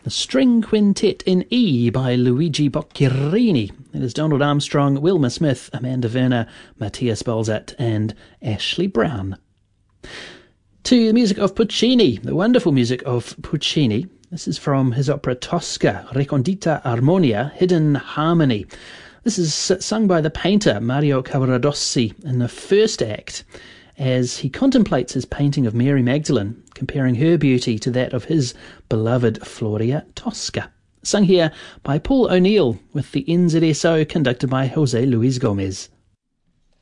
A string quintet in E by Luigi Boccherini. It is Donald Armstrong, Wilma Smith, Amanda Werner, Matthias Balzat and Ashley Brown. To the music of Puccini, the wonderful music of Puccini. This is from his opera Tosca, Recondita Armonia, Hidden Harmony. This is sung by the painter Mario Cavaradossi in the first act as he contemplates his painting of Mary Magdalene, comparing her beauty to that of his beloved Floria Tosca. Sung here by Paul O'Neill with the NZSO conducted by Jose Luis Gomez.